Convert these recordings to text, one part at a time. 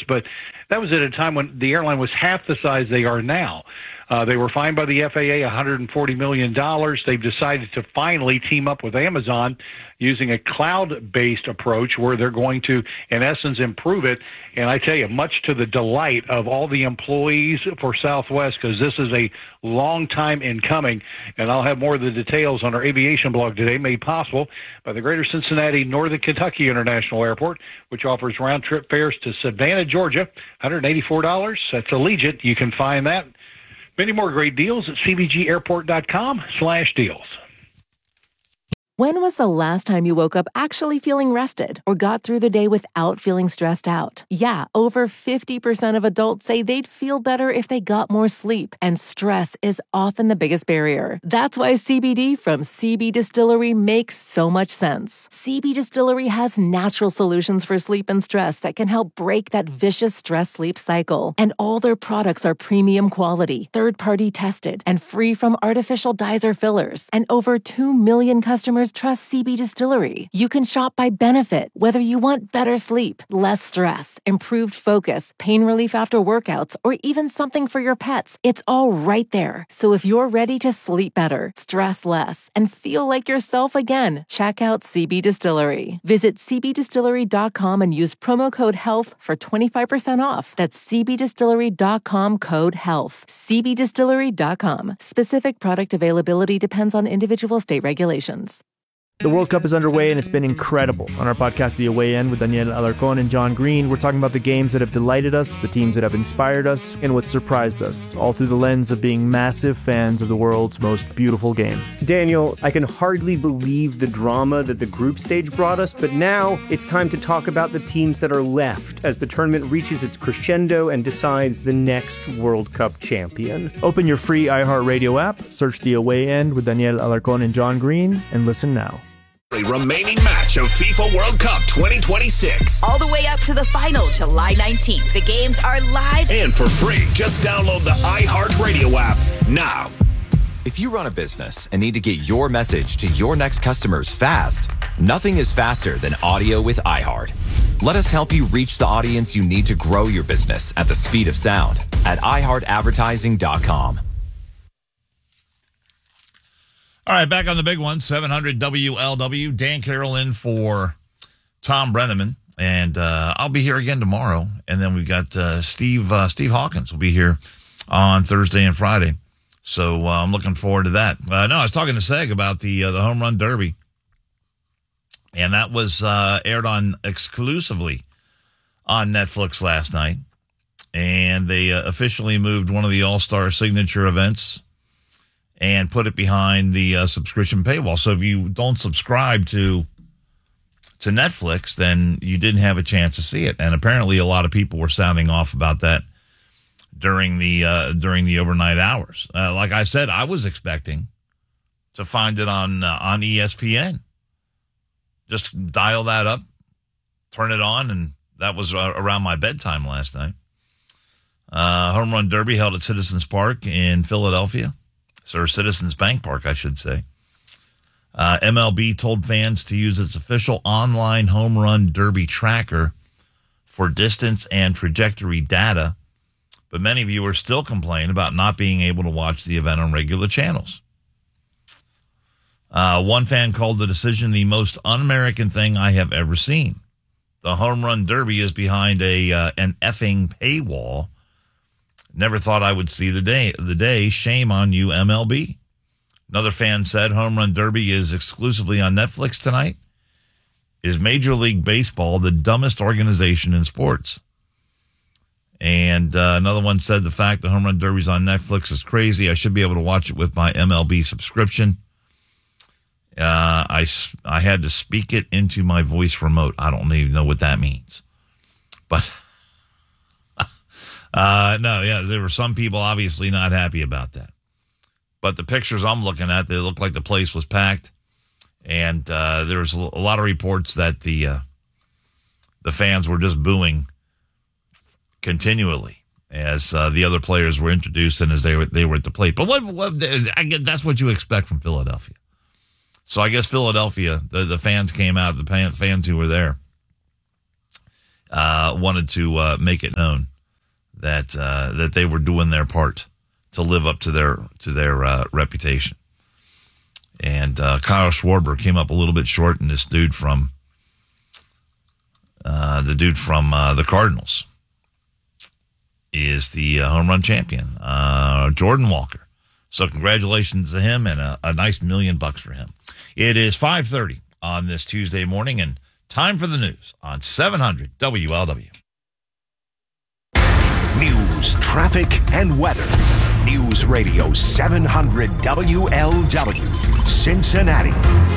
but that was at a time when the airline was half the size they are now. They were fined by the FAA $140 million. They've decided to finally team up with Amazon using a cloud-based approach where they're going to, in essence, improve it. And I tell you, much to the delight of all the employees for Southwest, because this is a long time in coming. And I'll have more of the details on our aviation blog today, made possible by the Greater Cincinnati Northern Kentucky International Airport, which offers round-trip fares to Savannah, Georgia, $184. That's Allegiant. You can find that. Many more great deals at cbgairport.com/deals. When was the last time you woke up actually feeling rested or got through the day without feeling stressed out? Yeah, over 50% of adults say they'd feel better if they got more sleep, and stress is often the biggest barrier. That's why CBD from CB Distillery makes so much sense. CB Distillery has natural solutions for sleep and stress that can help break that vicious stress-sleep cycle. And all their products are premium quality, third-party tested, and free from artificial dyes or fillers. And over 2 million customers trust CB Distillery. You can shop by benefit, whether you want better sleep, less stress, improved focus, pain relief after workouts, or even something for your pets. It's all right there. So if you're ready to sleep better, stress less, and feel like yourself again, check out CB Distillery. Visit cbdistillery.com and use promo code HEALTH for 25% off. That's cbdistillery.com, code HEALTH. cbdistillery.com. Specific product availability depends on individual state regulations. The World Cup is underway, and it's been incredible. On our podcast, The Away End, with Daniel Alarcón and John Green, we're talking about the games that have delighted us, the teams that have inspired us, and what surprised us, all through the lens of being massive fans of the world's most beautiful game. Daniel, I can hardly believe the drama that the group stage brought us, but now it's time to talk about the teams that are left as the tournament reaches its crescendo and decides the next World Cup champion. Open your free iHeartRadio app, search The Away End with Daniel Alarcón and John Green, and listen now. Remaining match of FIFA World Cup 2026. All the way up to the final, July 19th. The games are live and for free. Just download the iHeartRadio app now. If you run a business and need to get your message to your next customers fast, nothing is faster than audio with iHeart. Let us help you reach the audience you need to grow your business at the speed of sound at iHeartAdvertising.com. All right, back on the big one, 700 WLW. Dan Carroll in for Tom Brenneman, and I'll be here again tomorrow. And then we've got Steve Hawkins will be here on Thursday and Friday. So I'm looking forward to that. I was talking to Seg about the Home Run Derby, and that was aired on exclusively on Netflix last night. And they officially moved one of the All-Star signature events and put it behind the subscription paywall. So if you don't subscribe to Netflix, then you didn't have a chance to see it. And apparently a lot of people were sounding off about that during the overnight hours. Like I said, I was expecting to find it on ESPN. Just dial that up, turn it on, and that was around my bedtime last night. Home Run Derby held at Citizens Park in Philadelphia. Or Citizens Bank Park, I should say. MLB told fans to use its official online home run derby tracker for distance and trajectory data, but many viewers still complain about not being able to watch the event on regular channels. One fan called the decision the most un-American thing I have ever seen. The home run derby is behind an effing paywall. Never thought I would see the day. Shame on you, MLB. Another fan said Home Run Derby is exclusively on Netflix tonight. Is Major League Baseball the dumbest organization in sports? And another one said the fact the Home Run Derby's on Netflix is crazy. I should be able to watch it with my MLB subscription. I had to speak it into my voice remote. I don't even know what that means. But there were some people obviously not happy about that. But the pictures I'm looking at, they look like the place was packed. And there was a lot of reports that the fans were just booing continually as the other players were introduced and as they were at the plate. But I guess that's what you expect from Philadelphia. So I guess Philadelphia, the fans came out, the fans who were there, wanted to make it known that they were doing their part to live up to their reputation. And Kyle Schwarber came up a little bit short, and this dude from the Cardinals is the home run champion, Jordan Walker. So congratulations to him, and a nice $1 million for him. It is 5:30 on this Tuesday morning, and time for the news on 700 WLW. News, traffic, and weather. News Radio 700 WLW, Cincinnati.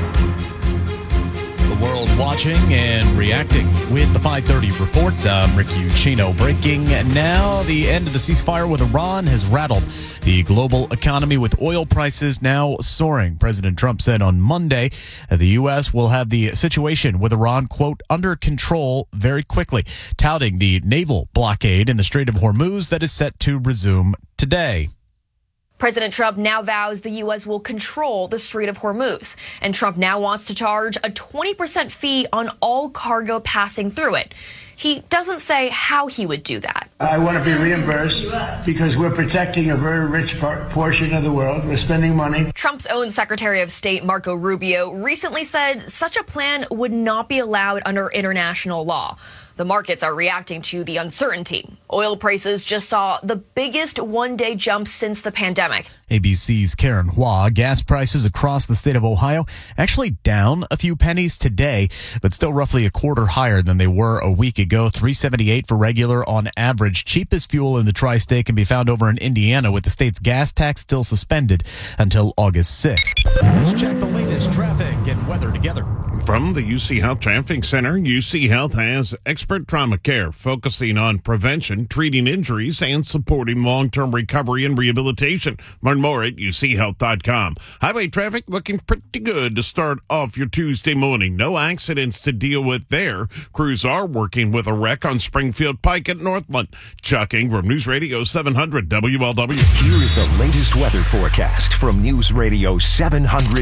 The world watching and reacting with the 5:30 report. I'm Rick Ucchino. Breaking now, the end of the ceasefire with Iran has rattled the global economy with oil prices now soaring. President Trump said on Monday that the U.S. will have the situation with Iran, quote, under control very quickly, touting the naval blockade in the Strait of Hormuz that is set to resume today. President Trump now vows the U.S. will control the Strait of Hormuz, and Trump now wants to charge a 20% fee on all cargo passing through it. He doesn't say how he would do that. I want to be reimbursed because we're protecting a very rich portion of the world. We're spending money. Trump's own Secretary of State, Marco Rubio, recently said such a plan would not be allowed under international law. The markets are reacting to the uncertainty. Oil prices just saw the biggest one-day jump since the pandemic. ABC's Karen Hua. Gas prices across the state of Ohio actually down a few pennies today, but still roughly a quarter higher than they were a week ago. $3.78 for regular on average. Cheapest fuel in the tri-state can be found over in Indiana, with the state's gas tax still suspended until August 6th. Let's check the latest traffic and weather together. From the UC Health Traffic Center, UC Health has expert trauma care focusing on prevention, treating injuries, and supporting long-term recovery and rehabilitation. Learn more at uchealth.com. Highway traffic looking pretty good to start off your Tuesday morning. No accidents to deal with there. Crews are working with a wreck on Springfield Pike at Northland. Chuck Ingram, News Radio 700 WLW. Here is the latest weather forecast from News Radio 700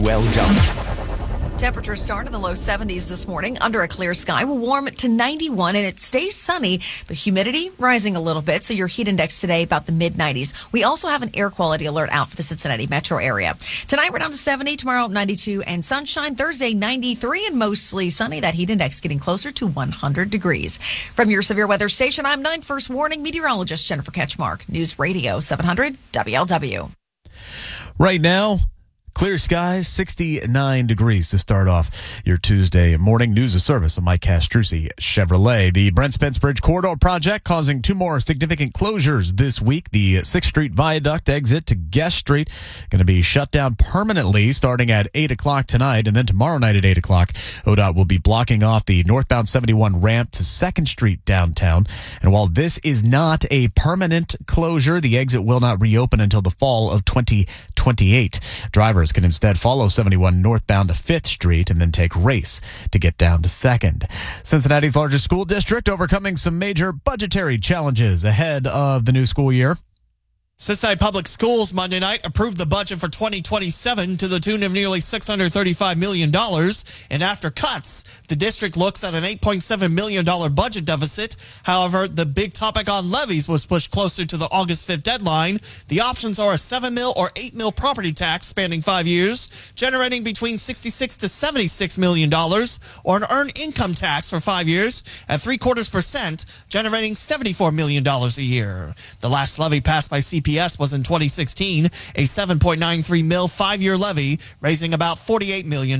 WLW. Temperatures start in the low 70s this morning under a clear sky. Will warm to 91 and it stays sunny, but humidity rising a little bit. So your heat index today about the mid 90s. We also have an air quality alert out for the Cincinnati metro area. Tonight we're down to 70, tomorrow 92 and sunshine. Thursday 93 and mostly sunny. That heat index getting closer to 100 degrees. From your severe weather station, I'm 9 First Warning meteorologist Jennifer Ketchmark. News Radio 700 WLW. Right now, clear skies, 69 degrees to start off your Tuesday morning. News of service of Mike Castrucci Chevrolet. The Brent Spence Bridge Corridor project causing two more significant closures this week. The 6th Street Viaduct exit to Guest Street going to be shut down permanently starting at 8 o'clock tonight. And then tomorrow night at 8 o'clock, ODOT will be blocking off the northbound 71 ramp to 2nd Street downtown. And while this is not a permanent closure, the exit will not reopen until the fall of 2028. Drivers can instead follow 71 northbound to 5th Street and then take Race to get down to 2nd. Cincinnati's largest school district overcoming some major budgetary challenges ahead of the new school year. Cincinnati Public Schools Monday night approved the budget for 2027 to the tune of nearly $635 million. And after cuts, the district looks at an $8.7 million budget deficit. However, the big topic on levies was pushed closer to the August 5th deadline. The options are a $7 mil or $8 mil property tax spanning 5 years, generating between $66 to $76 million, or an earned income tax for 5 years at 0.75%, generating $74 million a year. The last levy passed by CPS was in 2016, a 7.93 mil 5-year levy, raising about $48 million.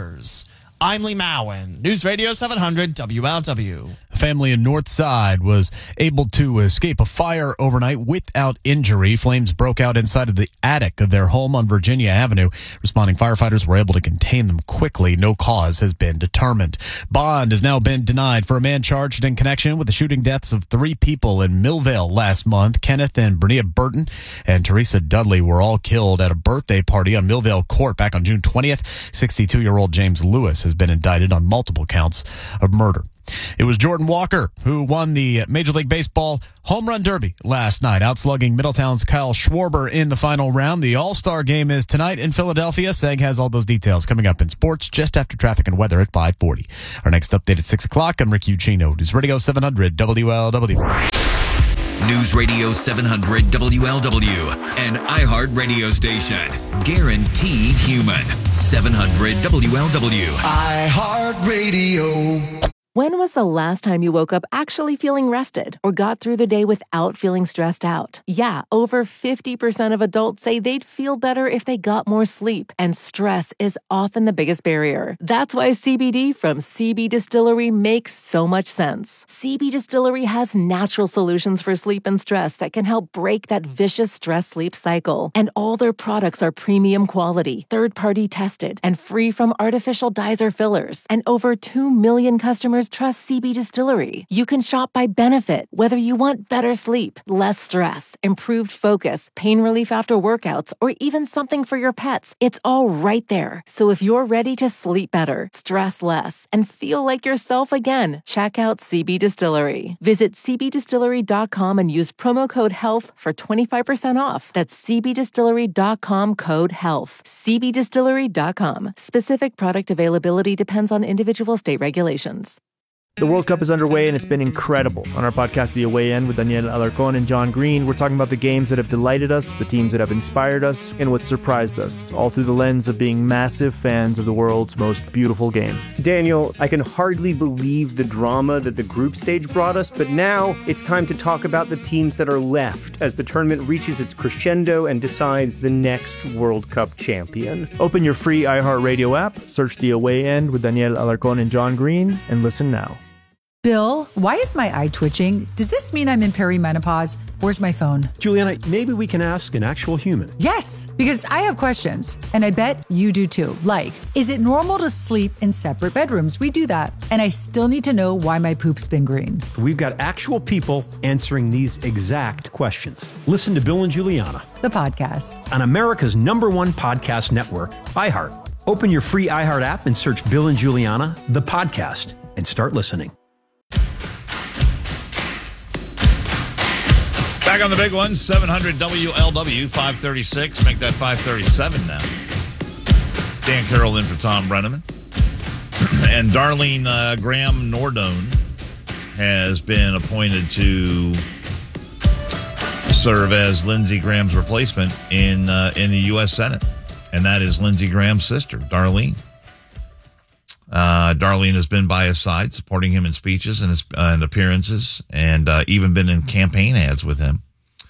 I'm Lee Mowen, News Radio 700 WLW. A family in Northside was able to escape a fire overnight without injury. Flames broke out inside of the attic of their home on Virginia Avenue. Responding firefighters were able to contain them quickly. No cause has been determined. Bond has now been denied for a man charged in connection with the shooting deaths of 3 people in Millvale last month. Kenneth and Bernia Burton and Teresa Dudley were all killed at a birthday party on Millvale Court back on June 20th. 62-year-old James Lewis has has been indicted on multiple counts of murder. It was Jordan Walker who won the Major League Baseball Home Run Derby last night, outslugging Middletown's Kyle Schwarber in the final round. The All-Star Game is tonight in Philadelphia. Seg has all those details coming up in sports just after traffic and weather at 5:40. Our next update at 6 o'clock. I'm Rick Ucchino, News Radio 700 WLW. News Radio 700 WLW, an iHeart radio station. Guaranteed human. 700 WLW. iHeart Radio. When was the last time you woke up actually feeling rested or got through the day without feeling stressed out? Yeah, over 50% of adults say they'd feel better if they got more sleep, and stress is often the biggest barrier. That's why CBD from CB Distillery makes so much sense. CB Distillery has natural solutions for sleep and stress that can help break that vicious stress-sleep cycle. And all their products are premium quality, third-party tested, and free from artificial dyes or fillers. And over 2 million customers trust CB Distillery. You can shop by benefit, whether you want better sleep, less stress, improved focus, pain relief after workouts, or even something for your pets. It's all right there. So if you're ready to sleep better, stress less, and feel like yourself again, check out CB Distillery. Visit cbdistillery.com and use promo code HEALTH for 25% off. That's cbdistillery.com, code HEALTH. cbdistillery.com. Specific product availability depends on individual state regulations. The World Cup is underway, and it's been incredible. On our podcast, The Away End, with Daniel Alarcón and John Green, we're talking about the games that have delighted us, the teams that have inspired us, and what surprised us, all through the lens of being massive fans of the world's most beautiful game. Daniel, I can hardly believe the drama that the group stage brought us, but now it's time to talk about the teams that are left as the tournament reaches its crescendo and decides the next World Cup champion. Open your free iHeartRadio app, search The Away End with Daniel Alarcón and John Green, and listen now. Bill, why is my eye twitching? Does this mean I'm in perimenopause? Where's my phone? Juliana, maybe we can ask an actual human. Yes, because I have questions, and I bet you do too. Like, is it normal to sleep in separate bedrooms? We do that. And I still need to know why my poop's been green. We've got actual people answering these exact questions. Listen to Bill and Juliana, the podcast, on America's #1 podcast network, iHeart. Open your free iHeart app and search Bill and Juliana, the podcast, and start listening. Back on the big one, 700 WLW, 536. Make that 537 now. Dan Carroll in for Tom Brenneman. And Darlene Graham Nordone has been appointed to serve as Lindsey Graham's replacement in the U.S. Senate. And that is Lindsey Graham's sister, Darlene. Darlene has been by his side, supporting him in speeches and appearances, and even been in campaign ads with him.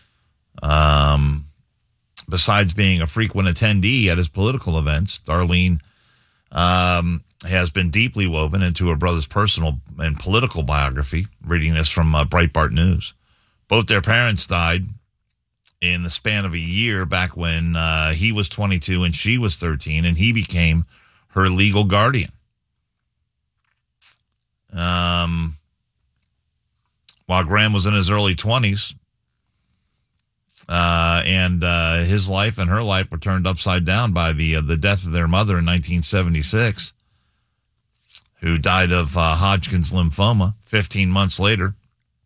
Besides being a frequent attendee at his political events, Darlene has been deeply woven into her brother's personal and political biography. Reading this from Breitbart News. Both their parents died in the span of a year back when he was 22 and she was 13, and he became her legal guardian. While Graham was in his early 20s, and his life and her life were turned upside down by the death of their mother in 1976, who died of Hodgkin's lymphoma. 15 months later,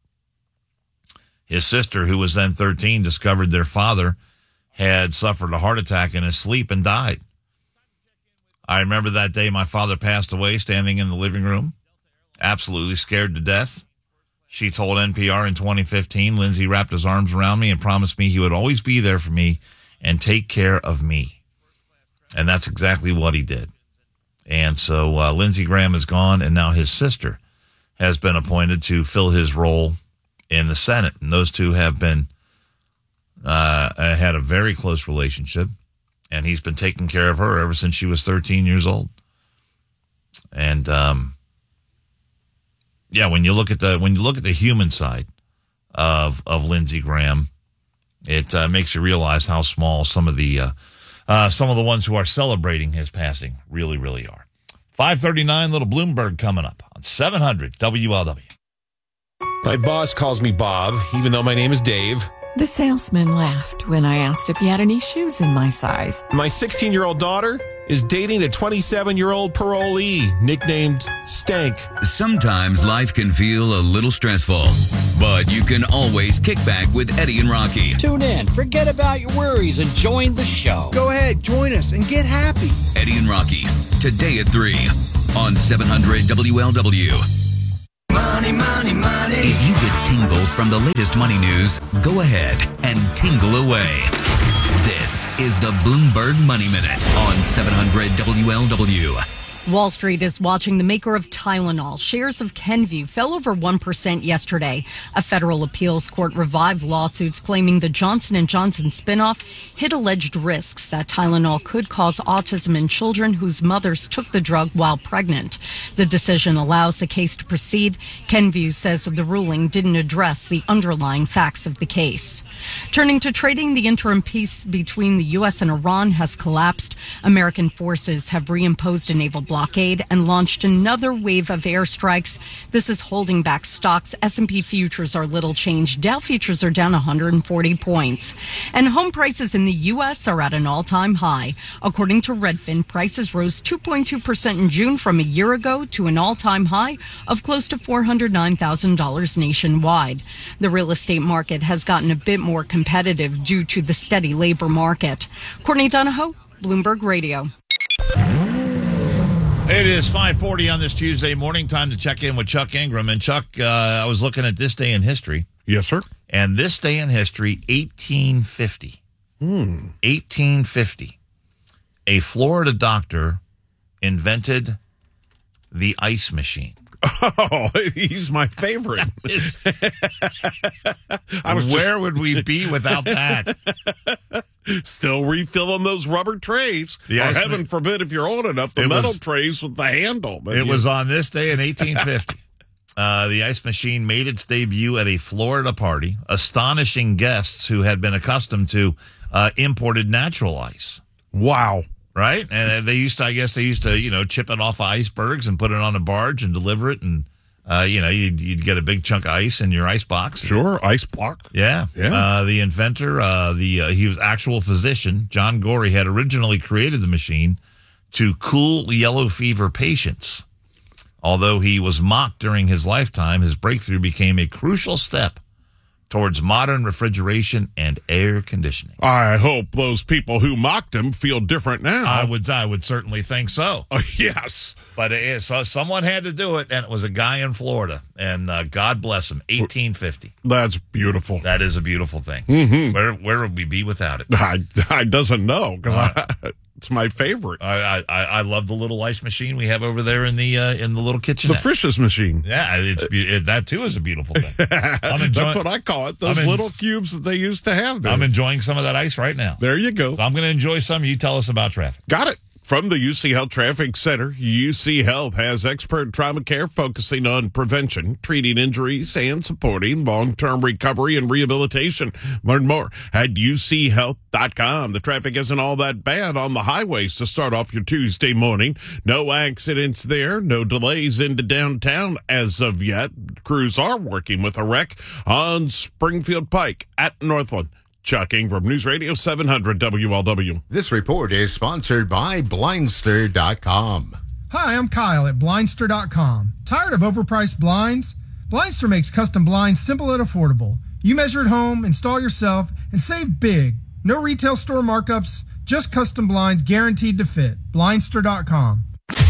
his sister, who was then 13, discovered their father had suffered a heart attack in his sleep and died. I remember that day my father passed away, standing in the living room, absolutely scared to death. She told NPR in 2015, Lindsey wrapped his arms around me and promised me he would always be there for me and take care of me. And that's exactly what he did. And so Lindsey Graham is gone, and now his sister has been appointed to fill his role in the Senate. And those two have been had a very close relationship, and he's been taking care of her ever since she was 13 years old. And yeah, when you look at the human side of Lindsey Graham, it makes you realize how small some of the ones who are celebrating his passing really, really are. 5:39, little Bloomberg coming up on 700 WLW. My boss calls me Bob, even though my name is Dave. The salesman laughed when I asked if he had any shoes in my size. My 16-year-old daughter is dating a 27-year-old parolee nicknamed Stank. Sometimes life can feel a little stressful, but you can always kick back with Eddie and Rocky. Tune in, forget about your worries, and join the show. Go ahead, join us, and get happy. Eddie and Rocky, today at 3 on 700 WLW. Money, money, money. If you get tingles from the latest money news, go ahead and tingle away. This is the Bloomberg Money Minute on 700 WLW. Wall Street is watching the maker of Tylenol. Shares of Kenvue fell over 1% yesterday. A federal appeals court revived lawsuits claiming the Johnson & Johnson spinoff hid alleged risks that Tylenol could cause autism in children whose mothers took the drug while pregnant. The decision allows the case to proceed. Kenvue says the ruling didn't address the underlying facts of the case. Turning to trading, the interim peace between the U.S. and Iran has collapsed. American forces have reimposed a naval blockade and launched another wave of airstrikes. This is holding back stocks. S&P futures are little changed. Dow futures are down 140 points. And home prices in the U.S. are at an all-time high. According to Redfin, prices rose 2.2% in June from a year ago to an all-time high of close to $409,000 nationwide. The real estate market has gotten a bit more competitive due to the steady labor market. Courtney Donahoe, Bloomberg Radio. It is 5:40 on this Tuesday morning. Time to check in with Chuck Ingram. And Chuck, I was looking at this day in history. Yes, sir. And this day in history, 1850. 1850. A Florida doctor invented the ice machine. Oh, he's my favorite. Where would we be without that? Still refilling those rubber trays. Or heaven forbid, if you're old enough, the metal trays with the handle. It was on this day in 1850. The ice machine made its debut at a Florida party, astonishing guests who had been accustomed to imported natural ice. Wow. Right? And they used to, chip it off icebergs and put it on a barge and deliver it. And, you'd get a big chunk of ice in your ice box. Sure, ice block. Yeah. The inventor, he was actual physician, John Gorey, had originally created the machine to cool yellow fever patients. Although he was mocked during his lifetime, his breakthrough became a crucial step towards modern refrigeration and air conditioning. I hope those people who mocked him feel different now. I would certainly think so. Yes. But so someone had to do it, and it was a guy in Florida. And God bless him, 1850. That's beautiful. That is a beautiful thing. Mm-hmm. Where would we be without it? I doesn't know, because it's my favorite. I love the little ice machine we have over there in the little kitchen. The Frisch's machine. Yeah, that too is a beautiful thing. That's what I call it. Those little cubes that they used to have there. I'm enjoying some of that ice right now. There you go. So I'm going to enjoy some. You tell us about traffic. Got it. From the UC Health Traffic Center, UC Health has expert trauma care focusing on prevention, treating injuries, and supporting long-term recovery and rehabilitation. Learn more at uchealth.com. The traffic isn't all that bad on the highways to start off your Tuesday morning. No accidents there, no delays into downtown as of yet. Crews are working with a wreck on Springfield Pike at Northland. Chuck Ingram, News Radio 700 WLW. This report is sponsored by Blindster.com. Hi, I'm Kyle at Blindster.com. Tired of overpriced blinds? Blindster makes custom blinds simple and affordable. You measure at home, install yourself, and save big. No retail store markups, just custom blinds guaranteed to fit. Blindster.com.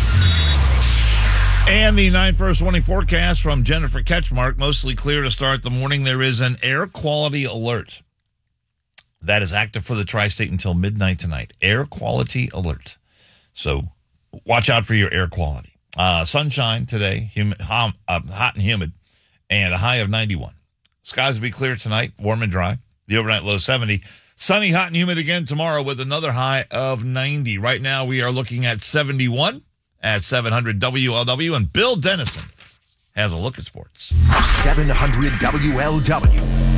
And the 9 First Warning forecast from Jennifer Ketchmark, mostly clear to start the morning. There is an air quality alert that is active for the tri-state until midnight tonight. Air quality alert. So watch out for your air quality. Sunshine today, hot and humid, and a high of 91. Skies will be clear tonight, warm and dry. The overnight low 70. Sunny, hot, and humid again tomorrow with another high of 90. Right now we are looking at 71 at 700 WLW, and Bill Dennison has a look at sports. 700 WLW.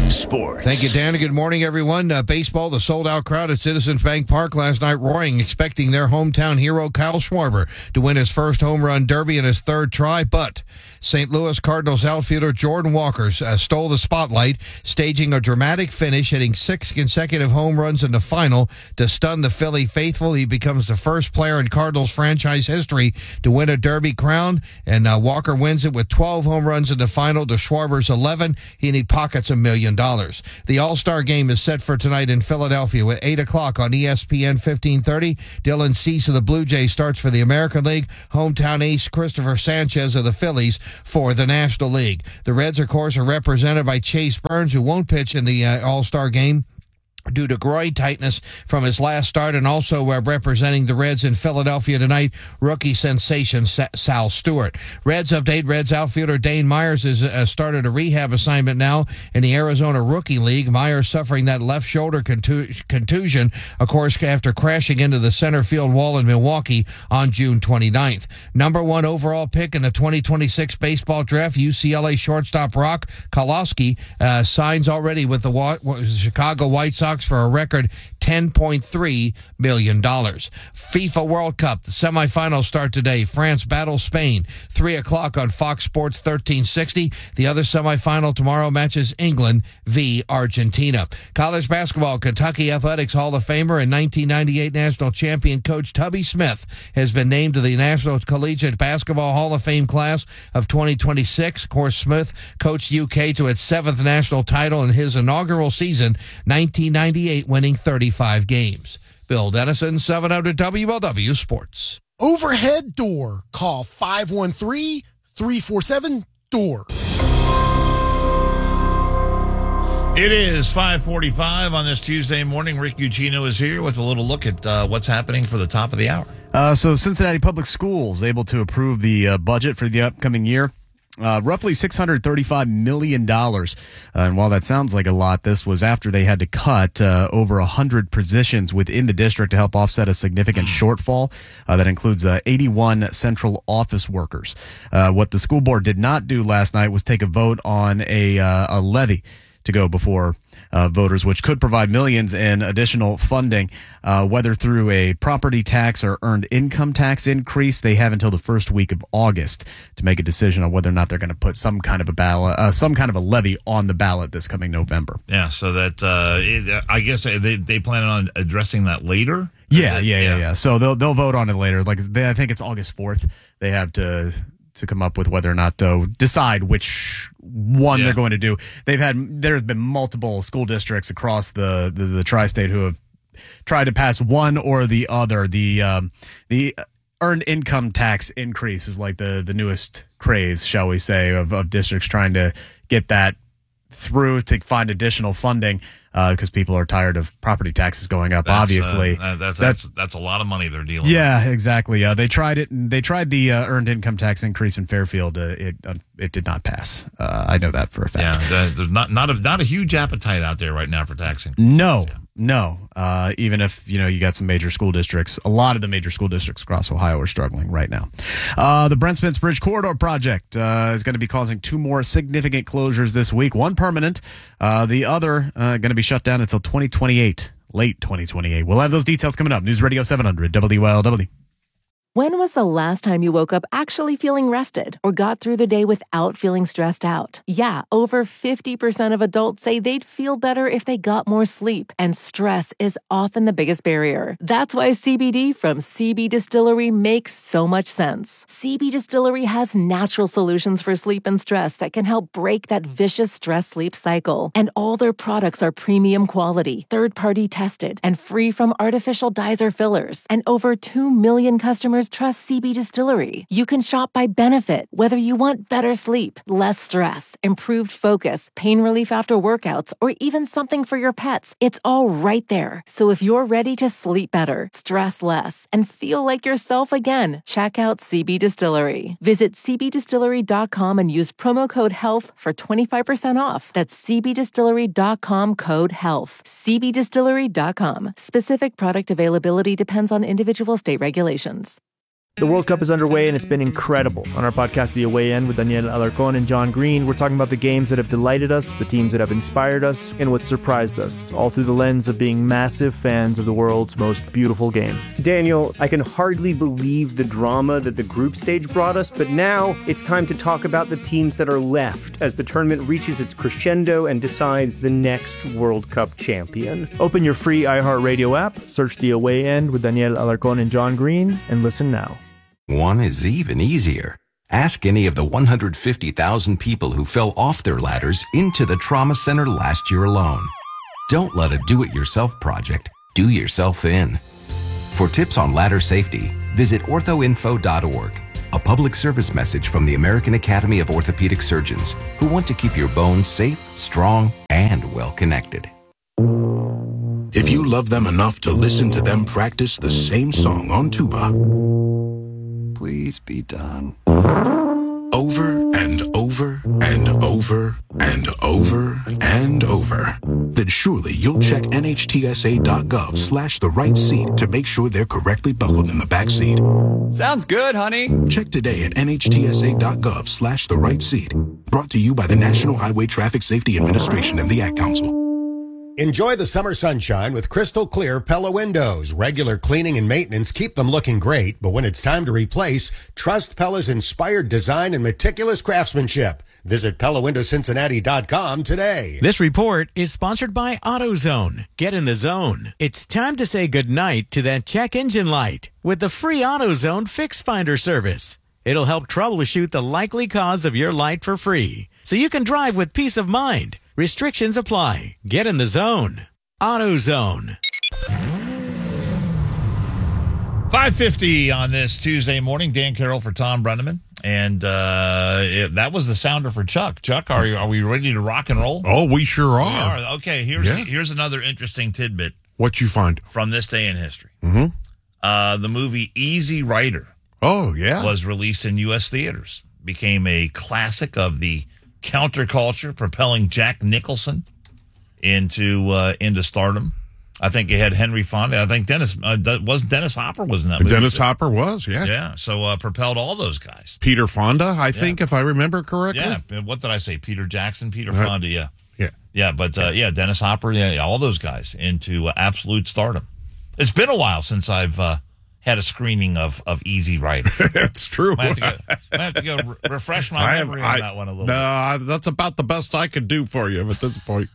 Sports. Thank you, Dan. Good morning, everyone. Baseball, the sold-out crowd at Citizens Bank Park last night roaring, expecting their hometown hero, Kyle Schwarber, to win his first home run derby in his third try, but St. Louis Cardinals outfielder Jordan Walker stole the spotlight, staging a dramatic finish, hitting 6 consecutive home runs in the final to stun the Philly faithful. He becomes the first player in Cardinals franchise history to win a derby crown, and Walker wins it with 12 home runs in the final to Schwarber's 11, and he pockets $1 million. The All-Star Game is set for tonight in Philadelphia at 8 o'clock on ESPN 1530. Dylan Cease of the Blue Jays starts for the American League. Hometown ace Christopher Sanchez of the Phillies for the National League. The Reds, of course, are represented by Chase Burns, who won't pitch in the All-Star Game due to groin tightness from his last start, and also representing the Reds in Philadelphia tonight, rookie sensation Sal Stewart. Reds update, Reds outfielder Dane Myers has started a rehab assignment now in the Arizona Rookie League. Myers suffering that left shoulder contusion, of course, after crashing into the center field wall in Milwaukee on June 29th. Number 1 overall pick in the 2026 baseball draft, UCLA shortstop Rock Koloski signs already with the Chicago White Sox for a record $10.3 million. FIFA World Cup, the semifinals start today. France battles Spain, 3 o'clock on Fox Sports 1360. The other semifinal tomorrow matches England v. Argentina. College basketball, Kentucky Athletics Hall of Famer and 1998 national champion coach Tubby Smith has been named to the National Collegiate Basketball Hall of Fame class of 2026. Of course, Smith coached UK to its 7th national title in his inaugural season, 1998, winning 35 games. Bill Dennison, 700 WLW Sports. Overhead door. Call 513-347-DOOR. It is 5:45 on this Tuesday morning. Rick Ucchino is here with a little look at what's happening for the top of the hour. So Cincinnati Public Schools able to approve the budget for the upcoming year. Roughly $635 million. And while that sounds like a lot, this was after they had to cut over 100 positions within the district to help offset a significant shortfall that includes 81 central office workers. What the school board did not do last night was take a vote on a levy to go before voters, which could provide millions in additional funding, whether through a property tax or earned income tax increase. They have until the first week of August to make a decision on whether or not they're going to put some kind of a levy on the ballot this coming November. Yeah, so that I guess they plan on addressing that later. Yeah. So they'll vote on it later. I think it's August 4th. They have to come up with whether or not to decide which one they're going to do. There's been multiple school districts across the tri-state who have tried to pass one or the other. The earned income tax increase is like the newest craze, shall we say, of districts trying to get that through to find additional funding because people are tired of property taxes going up. Obviously, that's a lot of money they're dealing with. Yeah, exactly. They tried it. They tried the earned income tax increase in Fairfield. It did not pass. I know that for a fact. Yeah, there's not a huge appetite out there right now for tax increases. No. Even if you got some major school districts, a lot of the major school districts across Ohio are struggling right now. The Brent Spence Bridge Corridor project is going to be causing 2 more significant closures this week. One permanent, the other going to be shut down until 2028, late 2028. We'll have those details coming up. News Radio 700 WLW. When was the last time you woke up actually feeling rested or got through the day without feeling stressed out? Yeah, over 50% of adults say they'd feel better if they got more sleep, and stress is often the biggest barrier. That's why CBD from CB Distillery makes so much sense. CB Distillery has natural solutions for sleep and stress that can help break that vicious stress-sleep cycle. And all their products are premium quality, third-party tested, and free from artificial dyes or fillers. And over 2 million customers trust CB Distillery. You can shop by benefit, whether you want better sleep, less stress, improved focus, pain relief after workouts, or even something for your pets. It's all right there. So if you're ready to sleep better, stress less, and feel like yourself again, check out CB Distillery. Visit cbdistillery.com and use promo code HEALTH for 25% off. That's cbdistillery.com, code HEALTH. cbdistillery.com. Specific product availability depends on individual state regulations. The World Cup is underway, and it's been incredible. On our podcast, The Away End, with Daniel Alarcón and John Green, we're talking about the games that have delighted us, the teams that have inspired us, and what surprised us, all through the lens of being massive fans of the world's most beautiful game. Daniel, I can hardly believe the drama that the group stage brought us, but now it's time to talk about the teams that are left as the tournament reaches its crescendo and decides the next World Cup champion. Open your free iHeartRadio app, search The Away End with Daniel Alarcón and John Green, and listen now. One is even easier. Ask any of the 150,000 people who fell off their ladders into the trauma center last year alone. Don't let a do-it-yourself project do yourself in. For tips on ladder safety, visit orthoinfo.org, a public service message from the American Academy of Orthopedic Surgeons, who want to keep your bones safe, strong, and well-connected. If you love them enough to listen to them practice the same song on tuba, please be done. Over and over and over and over and over, then surely you'll check NHTSA.gov/the right seat to make sure they're correctly buckled in the back seat. Sounds good, honey. Check today at NHTSA.gov/the right seat. Brought to you by the National Highway Traffic Safety Administration and the Ad Council. Enjoy the summer sunshine with crystal clear Pella windows. Regular cleaning and maintenance keep them looking great, but when it's time to replace, trust Pella's inspired design and meticulous craftsmanship. Visit PellaWindowsCincinnati.com today. This report is sponsored by AutoZone. Get in the zone. It's time to say goodnight to that check engine light with the free AutoZone Fix Finder service. It'll help troubleshoot the likely cause of your light for free, so you can drive with peace of mind. Restrictions apply. Get in the zone. AutoZone. 5:50 on this Tuesday morning. Dan Carroll for Tom Brenneman. And that was the sounder for Chuck. Chuck, are we ready to rock and roll? Oh, we sure are. We are. Okay, here's another interesting tidbit. What you find? From this day in history. Mm-hmm. The movie Easy Rider. Oh, yeah. Was released in U.S. theaters. Became a classic of the counterculture, propelling Jack Nicholson into stardom. I think it had Henry Fonda. I think Dennis Hopper was in that movie. Dennis Hopper was, yeah. Yeah, so propelled all those guys. Peter Fonda, I think, if I remember correctly. Yeah, what did I say? Peter Jackson, Peter Fonda, yeah. Yeah. Yeah, but Dennis Hopper, all those guys into absolute stardom. It's been a while since I've had a screening of Easy Rider. That's true. I have to go refresh my memory on that one a little bit. No, that's about the best I could do for you at this point.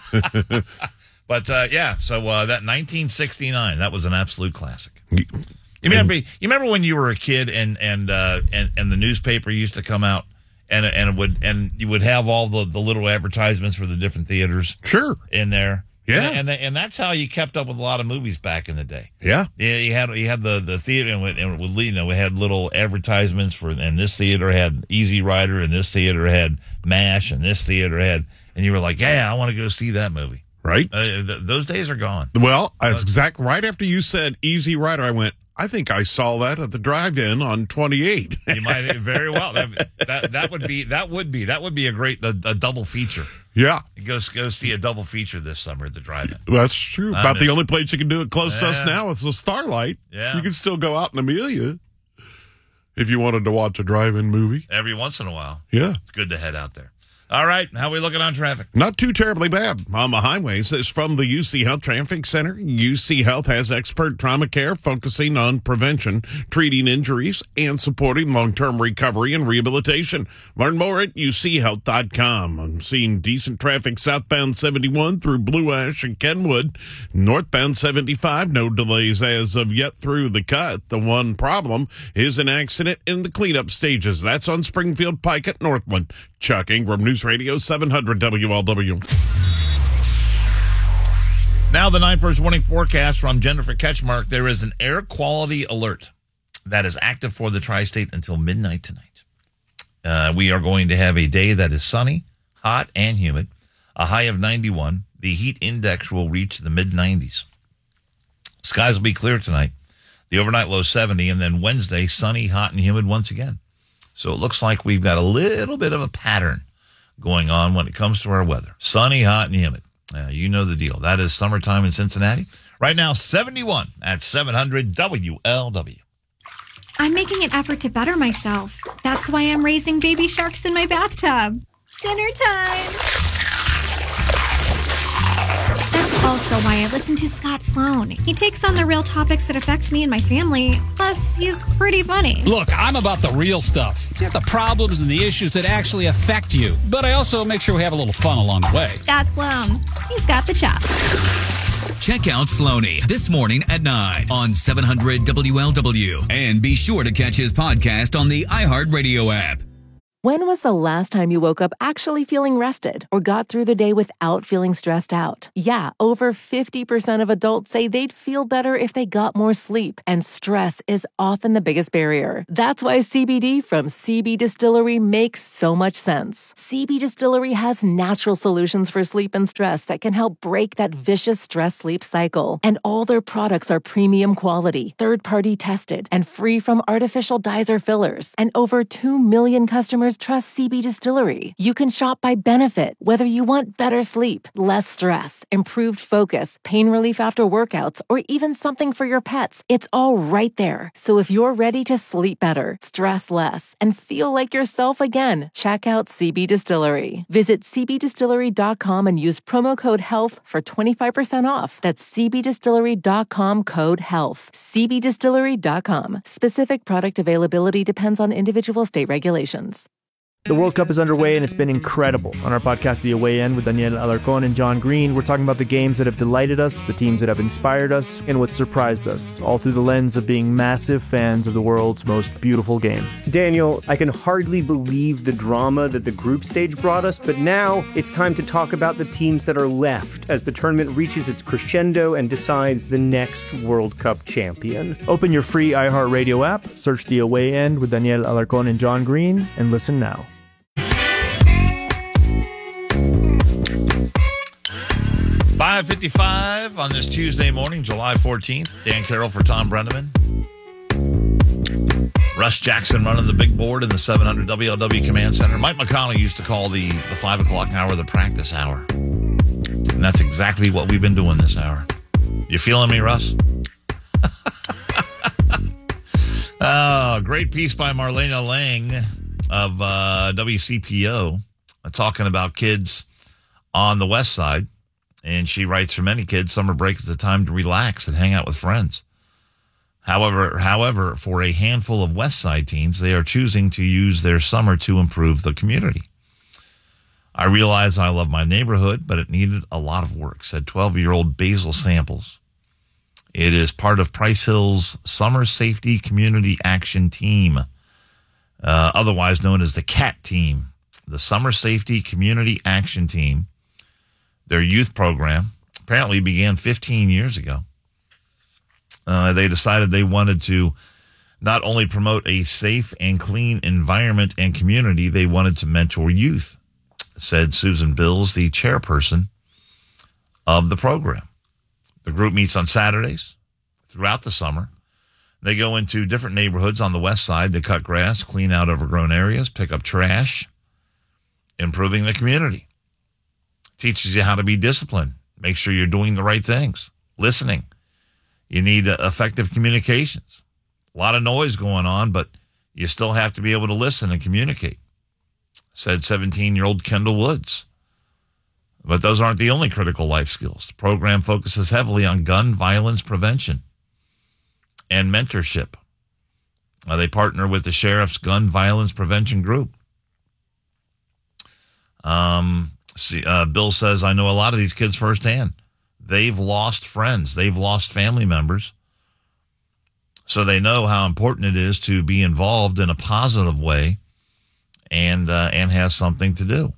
But that 1969, that was an absolute classic. You remember when you were a kid and the newspaper used to come out and you would have all the little advertisements for the different theaters. Sure. In there. Yeah, and that's how you kept up with a lot of movies back in the day. Yeah, you had the theater, and we had little advertisements for, and this theater had Easy Rider, and this theater had MASH, and this theater had, and you were like, yeah, I want to go see that movie. Right, those days are gone. Well, that's exactly right after you said Easy Rider, I went, I think I saw that at the drive-in on 28. You might very well. That would be a great a double feature. Yeah, go see a double feature this summer at the drive-in. That's true. About the only place you can do it close to us now is the Starlight. Yeah, you can still go out in Amelia if you wanted to watch a drive-in movie every once in a while. Yeah, it's good to head out there. All right, how are we looking on traffic? Not too terribly bad on the highways. This is from the UC Health Traffic Center. UC Health has expert trauma care focusing on prevention, treating injuries, and supporting long-term recovery and rehabilitation. Learn more at uchealth.com. I'm seeing decent traffic southbound 71 through Blue Ash and Kenwood. Northbound 75, no delays as of yet through the cut. The one problem is an accident in the cleanup stages. That's on Springfield Pike at Northland. Chuck Ingram, News Radio 700 WLW. Now the 9 First Warning forecast from Jennifer Ketchmark. There is an air quality alert that is active for the tri-state until midnight tonight. We are going to have a day that is sunny, hot, and humid. A high of 91. The heat index will reach the mid-90s. Skies will be clear tonight. The overnight low 70, and then Wednesday, sunny, hot, and humid once again. So it looks like we've got a little bit of a pattern going on when it comes to our weather. Sunny, hot, and humid. You know the deal. That is summertime in Cincinnati. Right now, 71 at 700 WLW. I'm making an effort to better myself. That's why I'm raising baby sharks in my bathtub. Dinner time! That's also why I listen to Scott Sloan. He takes on the real topics that affect me and my family. Plus, he's pretty funny. Look, I'm about the real stuff. The problems and the issues that actually affect you. But I also make sure we have a little fun along the way. Scott Sloan. He's got the chops. Check out Sloaney this morning at 9 on 700 WLW. And be sure to catch his podcast on the iHeartRadio app. When was the last time you woke up actually feeling rested or got through the day without feeling stressed out? Yeah, over 50% of adults say they'd feel better if they got more sleep, and stress is often the biggest barrier. That's why CBD from CB Distillery makes so much sense. CB Distillery has natural solutions for sleep and stress that can help break that vicious stress-sleep cycle. And all their products are premium quality, third-party tested, and free from artificial dyes or fillers. And over 2 million customers trust CB Distillery. You can shop by benefit, whether you want better sleep, less stress, improved focus, pain relief after workouts, or even something for your pets. It's all right there. So if you're ready to sleep better, stress less, and feel like yourself again, check out CB Distillery. Visit cbdistillery.com and use promo code HEALTH for 25% off. That's cbdistillery.com code HEALTH. cbdistillery.com. Specific product availability depends on individual state regulations. The World Cup is underway, and it's been incredible. On our podcast, The Away End, with Daniel Alarcon and John Green, we're talking about the games that have delighted us, the teams that have inspired us, and what surprised us, all through the lens of being massive fans of the world's most beautiful game. Daniel, I can hardly believe the drama that the group stage brought us, but now it's time to talk about the teams that are left as the tournament reaches its crescendo and decides the next World Cup champion. Open your free iHeartRadio app, search The Away End with Daniel Alarcon and John Green, and listen now. 5:55 on this Tuesday morning, July 14th. Dan Carroll for Tom Brenneman. Russ Jackson running the big board in the 700 WLW Command Center. Mike McConnell used to call the 5 o'clock hour the practice hour. And that's exactly what we've been doing this hour. You feeling me, Russ? Oh, great piece by Marlena Lang of WCPO talking about kids on the West Side. And she writes, for many kids, summer break is a time to relax and hang out with friends. However, for a handful of West Side teens, they are choosing to use their summer to improve the community. I realize I love my neighborhood, but it needed a lot of work, said 12-year-old Basil Samples. It is part of Price Hill's Summer Safety Community Action Team, otherwise known as the CAT Team, the Summer Safety Community Action Team. Their youth program apparently began 15 years ago. They decided they wanted to not only promote a safe and clean environment and community, they wanted to mentor youth, said Susan Bills, the chairperson of the program. The group meets on Saturdays throughout the summer. They go into different neighborhoods on the West Side. They cut grass, clean out overgrown areas, pick up trash, improving the community. Teaches you how to be disciplined. Make sure you're doing the right things. Listening. You need effective communications. A lot of noise going on, but you still have to be able to listen and communicate, said 17-year-old Kendall Woods. But those aren't the only critical life skills. The program focuses heavily on gun violence prevention and mentorship. They partner with the Sheriff's Gun Violence Prevention Group. Bill says, I know a lot of these kids firsthand. They've lost friends. They've lost family members. So they know how important it is to be involved in a positive way and has something to do.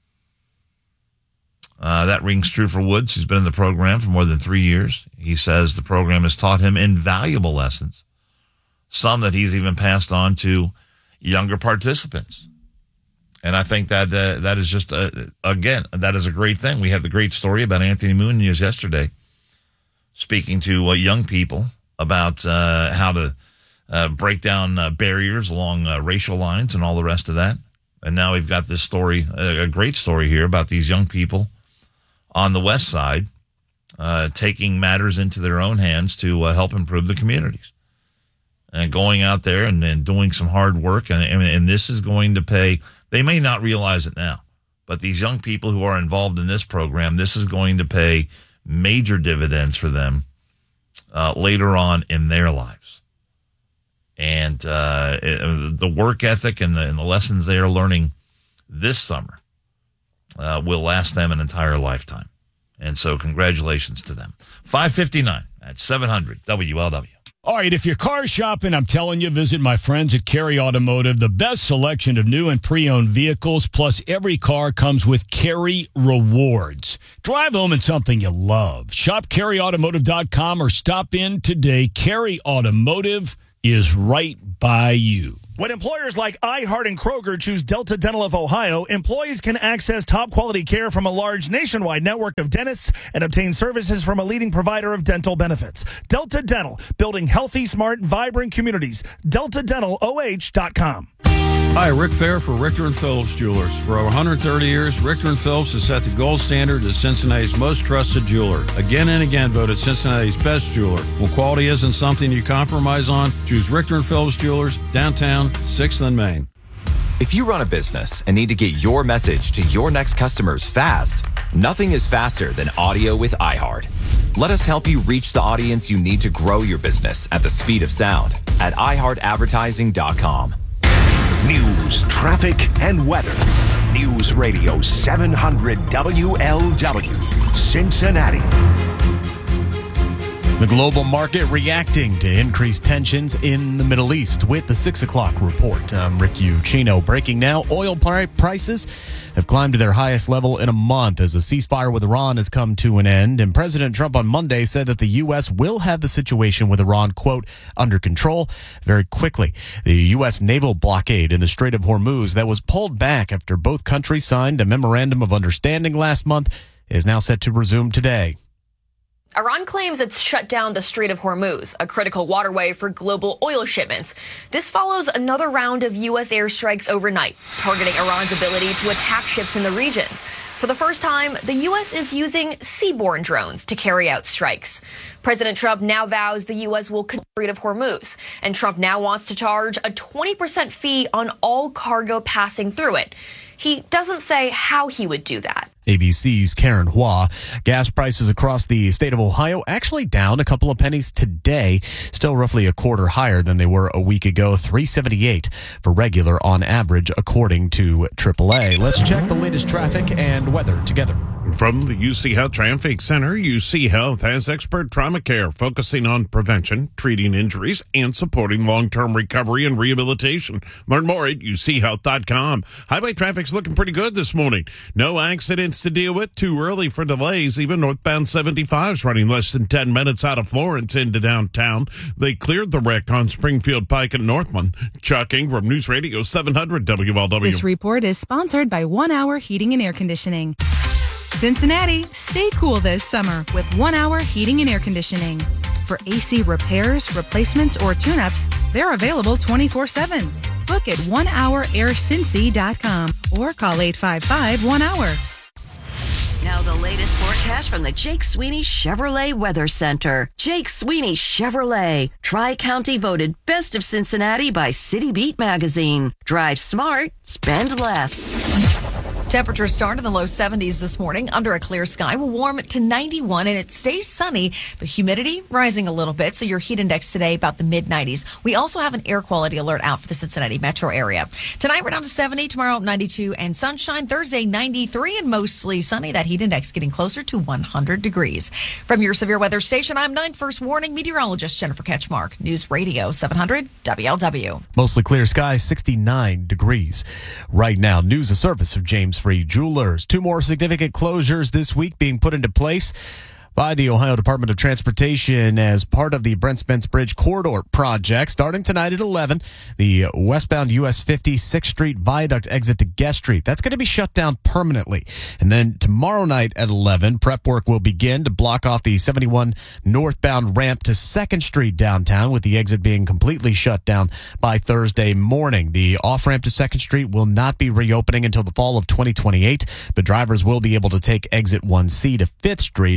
That rings true for Woods. He's been in the program for more than 3 years. He says the program has taught him invaluable lessons, some that he's even passed on to younger participants. And I think that that is just, again, that is a great thing. We had the great story about Anthony Munoz yesterday, speaking to young people about how to break down barriers along racial lines and all the rest of that. And now we've got this story, a great story here about these young people on the West Side taking matters into their own hands to help improve the communities. and going out there and doing some hard work. And this is going to pay. They may not realize it now, but these young people who are involved in this program, this is going to pay major dividends for them later on in their lives. And the work ethic and the lessons they are learning this summer will last them an entire lifetime. And so congratulations to them. 5:59 at 700 WLW. All right, if you're car shopping, I'm telling you, visit my friends at Carey Automotive. The best selection of new and pre-owned vehicles, plus every car comes with Carey Rewards. Drive home in something you love. Shop CareyAutomotive.com or stop in today. Carey Automotive is right by you. When employers like iHeart and Kroger choose Delta Dental of Ohio, employees can access top-quality care from a large nationwide network of dentists and obtain services from a leading provider of dental benefits. Delta Dental, building healthy, smart, vibrant communities. DeltaDentalOH.com. Hi, Rick Fair for Richter & Phillips Jewelers. For over 130 years, Richter & Phillips has set the gold standard as Cincinnati's most trusted jeweler. Again and again voted Cincinnati's best jeweler. When quality isn't something you compromise on, choose Richter & Phillips Jewelers, downtown, 6th and Main. If you run a business and need to get your message to your next customers fast, nothing is faster than audio with iHeart. Let us help you reach the audience you need to grow your business at the speed of sound at iHeartAdvertising.com. News, traffic, and weather. News Radio 700 WLW, Cincinnati. The global market reacting to increased tensions in the Middle East with the 6 o'clock report. I'm Rick Ucchino. Breaking now, oil prices have climbed to their highest level in a month as a ceasefire with Iran has come to an end. And President Trump on Monday said that the U.S. will have the situation with Iran, quote, under control very quickly. The U.S. naval blockade in the Strait of Hormuz that was pulled back after both countries signed a memorandum of understanding last month is now set to resume today. Iran claims it's shut down the Strait of Hormuz, a critical waterway for global oil shipments. This follows another round of U.S. airstrikes overnight, targeting Iran's ability to attack ships in the region. For the first time, the U.S. is using seaborne drones to carry out strikes. President Trump now vows the U.S. will control the Strait of Hormuz, and Trump now wants to charge a 20% fee on all cargo passing through it. He doesn't say how he would do that. ABC's Karen Hua. Gas prices across the state of Ohio actually down a couple of pennies today, still roughly a quarter higher than they were a week ago, $3.78 for regular on average, according to AAA. Let's check the latest traffic and weather together. From the UC Health Traffic Center, UC Health has expert trauma care focusing on prevention, treating injuries, and supporting long-term recovery and rehabilitation. Learn more at uchealth.com. Highway traffic's looking pretty good this morning. No accidents to deal with. Too early for delays. Even northbound 75's running less than 10 minutes out of Florence into downtown. They cleared the wreck on Springfield Pike and Northland. Chuck Ingram, News Radio 700 WLW. This report is sponsored by 1 Hour Heating and Air Conditioning. Cincinnati, stay cool this summer with 1 Hour Heating and Air Conditioning. For AC repairs, replacements, or tune-ups, they're available 24/7. Book at onehouraircincy.com or call 855-1HOUR. Now the latest forecast from the Jake Sweeney Chevrolet Weather Center. Jake Sweeney Chevrolet, Tri-County voted Best of Cincinnati by City Beat magazine. Drive smart, spend less. Temperatures start in the low 70s this morning under a clear sky. Will warm to 91 and it stays sunny, but humidity rising a little bit. So your heat index today about the mid 90s. We also have an air quality alert out for the Cincinnati metro area. Tonight we're down to 70, tomorrow 92 and sunshine. Thursday 93 and mostly sunny. That heat index getting closer to 100 degrees. From your severe weather station, I'm 9 First Warning meteorologist Jennifer Ketchmark. News Radio 700 WLW. Mostly clear skies, 69 degrees. Right now, news of service of James Free Jewelers. 2 more significant closures this week being put into place by the Ohio Department of Transportation as part of the Brent Spence Bridge Corridor project. Starting tonight at 11, the westbound US 50 6th Street Viaduct exit to Guest Street. That's going to be shut down permanently. And then tomorrow night at 11, prep work will begin to block off the 71 northbound ramp to 2nd Street downtown, with the exit being completely shut down by Thursday morning. The off-ramp to 2nd Street will not be reopening until the fall of 2028, but drivers will be able to take exit 1C to 5th Street and then take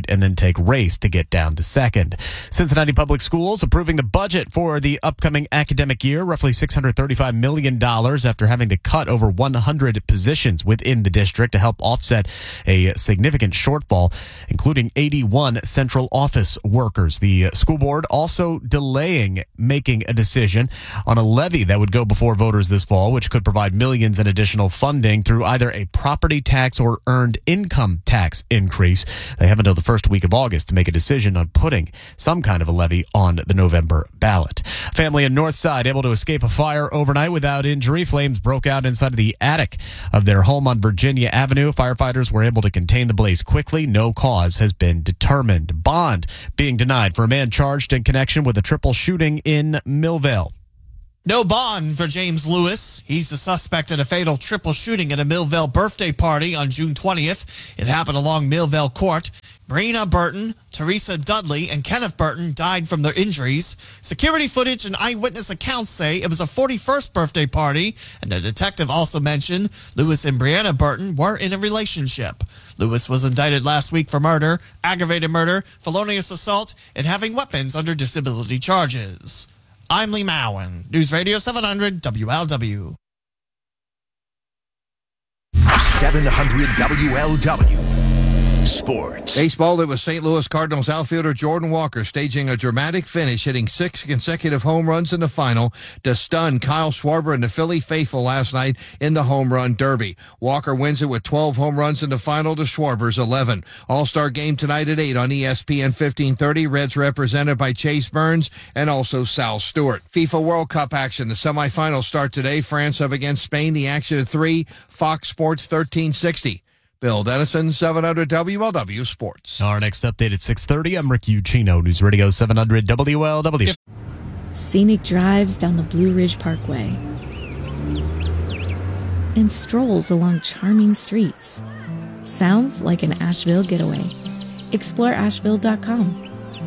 make race to get down to second. Cincinnati Public Schools approving the budget for the upcoming academic year, roughly $635 million after having to cut over 100 positions within the district to help offset a significant shortfall, including 81 central office workers. The school board also delaying making a decision on a levy that would go before voters this fall, which could provide millions in additional funding through either a property tax or earned income tax increase. They have until the first week of August to make a decision on putting some kind of a levy on the November ballot. Family in Northside able to escape a fire overnight without injury. Flames broke out inside of the attic of their home on Virginia Avenue. Firefighters were able to contain the blaze quickly. No cause has been determined. Bond being denied for a man charged in connection with a triple shooting in Millvale. No bond for James Lewis. He's the suspect in a fatal triple shooting at a Millvale birthday party on June 20th. It happened along Millvale Court. Brina Burton, Teresa Dudley, and Kenneth Burton died from their injuries. Security footage and eyewitness accounts say it was a 41st birthday party, and the detective also mentioned Lewis and Brianna Burton were in a relationship. Lewis was indicted last week for murder, aggravated murder, felonious assault, and having weapons under disability charges. I'm Lee Mowen, News Radio 700 WLW. 700 WLW. Sports. Baseball, it was St. Louis Cardinals outfielder Jordan Walker staging a dramatic finish, hitting 6 consecutive home runs in the final to stun Kyle Schwarber and the Philly faithful last night in the home run derby. Walker wins it with 12 home runs in the final to Schwarber's 11. All-Star game tonight at 8 on ESPN 1530. Reds represented by Chase Burns and also Sal Stewart. FIFA World Cup action. The semifinals start today. France up against Spain. The action at 3. Fox Sports 1360. Bill Dennison, 700 WLW Sports. Our next update at 6:30. I'm Rick Ucchino, News Radio 700 WLW. Scenic drives down the Blue Ridge Parkway and strolls along charming streets. Sounds like an Asheville getaway. Explore Asheville.com.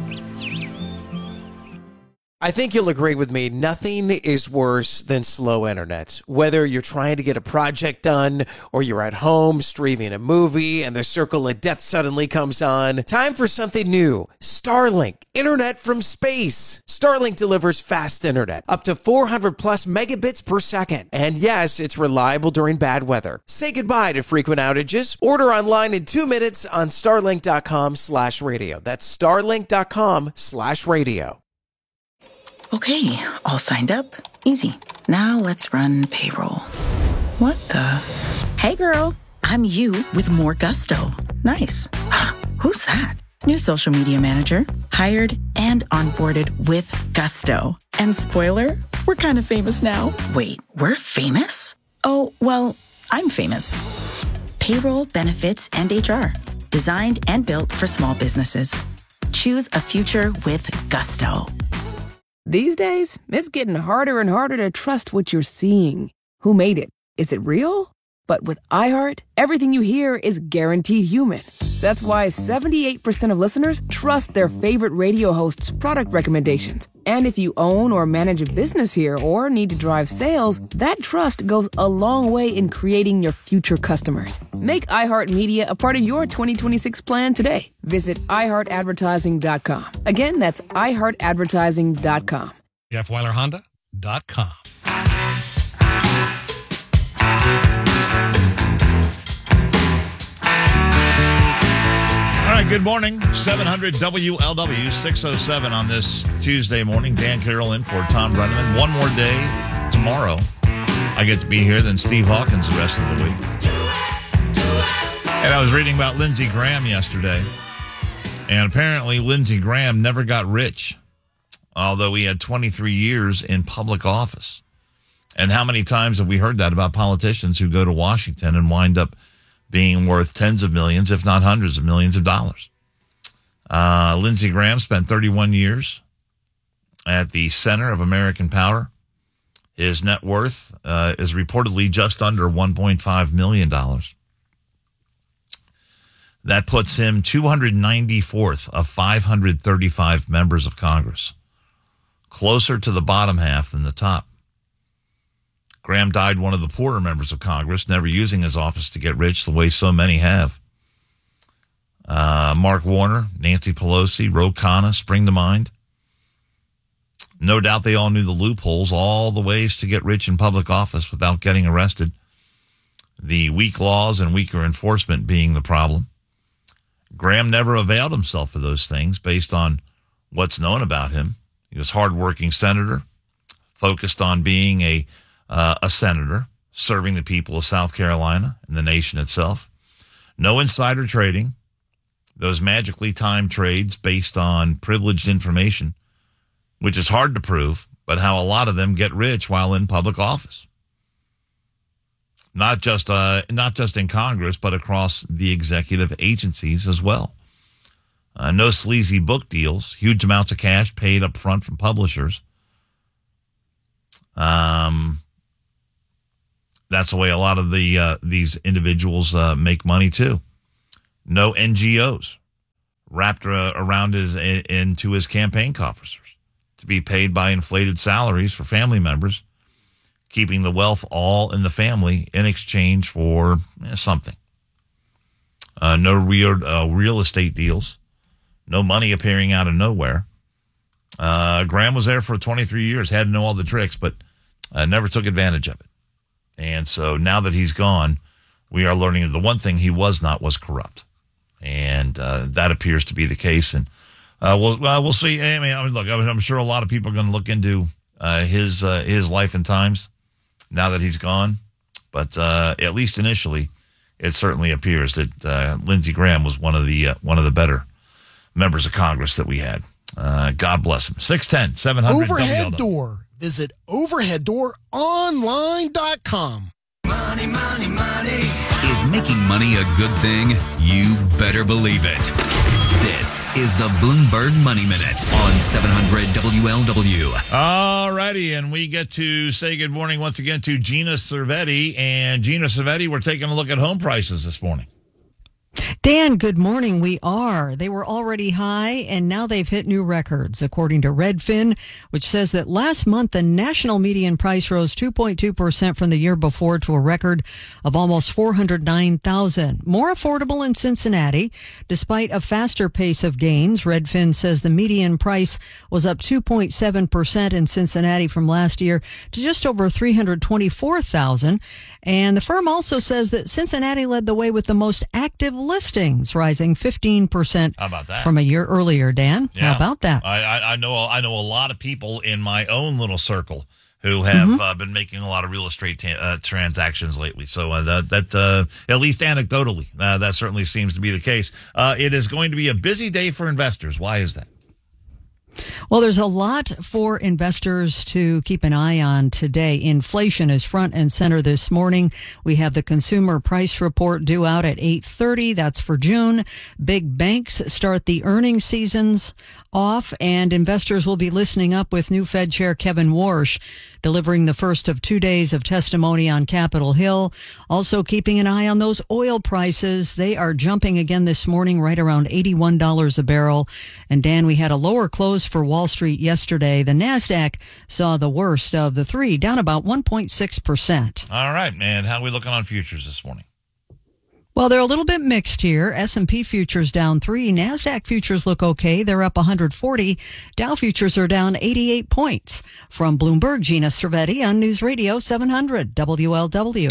I think you'll agree with me, nothing is worse than slow internet. Whether you're trying to get a project done or you're at home streaming a movie and the circle of death suddenly comes on, time for something new. Starlink, internet from space. Starlink delivers fast internet, up to 400 plus megabits per second. And yes, it's reliable during bad weather. Say goodbye to frequent outages. Order online in 2 minutes on starlink.com/radio. That's starlink.com/radio. Okay, all signed up. Easy. Now let's run payroll. What the? Hey girl, I'm you with more gusto. Nice. Who's that? New social media manager. Hired and onboarded with gusto. And spoiler, we're kind of famous now. Wait, we're famous? Oh, well, I'm famous. Payroll, benefits, and HR. Designed and built for small businesses. Choose a future with gusto. These days, it's getting harder and harder to trust what you're seeing. Who made it? Is it real? But with iHeart, everything you hear is guaranteed human. That's why 78% of listeners trust their favorite radio hosts' product recommendations. And if you own or manage a business here or need to drive sales, that trust goes a long way in creating your future customers. Make iHeartMedia a part of your 2026 plan today. Visit iHeartAdvertising.com. Again, that's iHeartAdvertising.com. JeffWeilerHonda.com. All right, good morning. 700 WLW 607 on this Tuesday morning. Dan Carroll in for Tom Brenneman. One more day tomorrow. I get to be here, then Steve Hawkins the rest of the week. And I was reading about Lindsey Graham yesterday. And apparently Lindsey Graham never got rich, although he had 23 years in public office. And how many times have we heard that about politicians who go to Washington and wind up being worth tens of millions, if not hundreds of millions of dollars? Lindsey Graham spent 31 years at the center of American power. His net worth is reportedly just under $1.5 million. That puts him 294th of 535 members of Congress, closer to the bottom half than the top. Graham died one of the poorer members of Congress, never using his office to get rich the way so many have. Mark Warner, Nancy Pelosi, Ro Khanna spring to mind. No doubt they all knew the loopholes, all the ways to get rich in public office without getting arrested. The weak laws and weaker enforcement being the problem. Graham never availed himself of those things based on what's known about him. He was a hardworking senator, focused on being a senator, serving the people of South Carolina and the nation itself. No insider trading. Those magically timed trades based on privileged information, which is hard to prove, but how a lot of them get rich while in public office. Not just in Congress, but across the executive agencies as well. No sleazy book deals, huge amounts of cash paid up front from publishers. That's the way a lot of these individuals make money too. No NGOs wrapped around into his campaign coffers to be paid by inflated salaries for family members, keeping the wealth all in the family in exchange for something. No real estate deals, no money appearing out of nowhere. Graham was there for 23 years, had to know all the tricks, but never took advantage of it. And so now that he's gone, we are learning that the one thing he was not was corrupt. And that appears to be the case. And we'll see. I mean, look, I'm sure a lot of people are going to look into his life and times now that he's gone. But at least initially, it certainly appears that Lindsey Graham was one of the better members of Congress that we had. God bless him. 610 700 Overhead WLW. Door. Visit overheaddooronline.com. Money, money, money. Is making money a good thing? You better believe it. This is the Bloomberg Money Minute on 700 WLW. All righty, and we get to say good morning once again to Gina Cervetti. And Gina Cervetti, we're taking a look at home prices this morning. Dan, good morning. We are. They were already high, and now they've hit new records, according to Redfin, which says that last month the national median price rose 2.2% from the year before to a record of almost $409,000. More affordable in Cincinnati, despite a faster pace of gains. Redfin says the median price was up 2.7% in Cincinnati from last year to just over $324,000. And the firm also says that Cincinnati led the way with the most active listings, rising 15% How about that? from a year earlier. Dan, Yeah. how about that? I know a lot of people in my own little circle who have been making a lot of real estate transactions lately. So that at least anecdotally, that certainly seems to be the case. It is going to be a busy day for investors. Why is that? Well, there's a lot for investors to keep an eye on today. Inflation is front and center this morning. We have the consumer price report due out at 8:30. That's for June. Big banks start the earnings seasons off, and investors will be listening up with new Fed Chair Kevin Warsh delivering the first of 2 days of testimony on Capitol Hill. Also keeping an eye on those oil prices. They are jumping again this morning, right around $81 a barrel. And Dan, we had a lower close for Wall Street yesterday. The NASDAQ saw the worst of the three, down about 1.6%. All right, man. How are we looking on futures this morning? Well, they're a little bit mixed here. S&P futures down 3. NASDAQ futures look okay. They're up 140. Dow futures are down 88 points. From Bloomberg, Gina Cervetti on News Radio 700 WLW.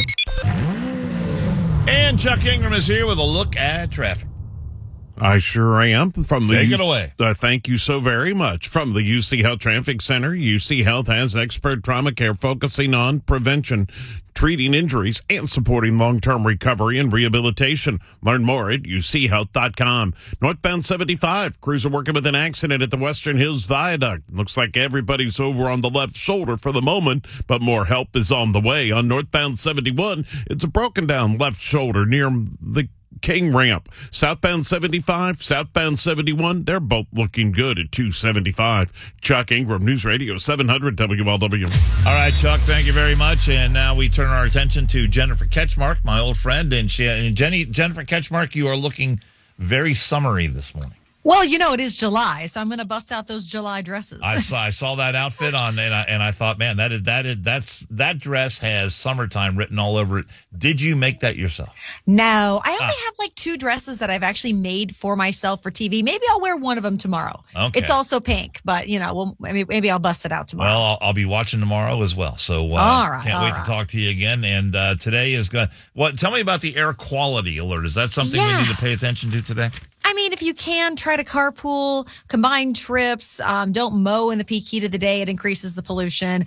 And Chuck Ingram is here with a look at traffic. I sure am. Take it away. Thank you so very much. From the UC Health Traffic Center, UC Health has expert trauma care focusing on prevention, treating injuries, and supporting long-term recovery and rehabilitation. Learn more at uchealth.com. Northbound 75, crews are working with an accident at the Western Hills Viaduct. Looks like everybody's over on the left shoulder for the moment, but more help is on the way. On northbound 71, it's a broken down left shoulder near the King Ramp. Southbound 75, southbound 71, they're both looking good at 275. Chuck Ingram, News Radio 700 WLW. All right, Chuck, thank you very much. And now we turn our attention to Jennifer Ketchmark, my old friend. And Jennifer Ketchmark, you are looking very summery this morning. Well, it is July, so I'm going to bust out those July dresses. I saw that outfit on, and I thought, man, that dress has summertime written all over it. Did you make that yourself? No, I only have like 2 dresses that I've actually made for myself for TV. Maybe I'll wear one of them tomorrow. Okay. It's also pink, but maybe I'll bust it out tomorrow. Well, I'll be watching tomorrow as well. So all right, can't wait to talk to you again. And today is going. Tell me about the air quality alert. Is that something we need to pay attention to today? I mean, if you can, try to carpool, combine trips. Don't mow in the peak heat of the day; it increases the pollution.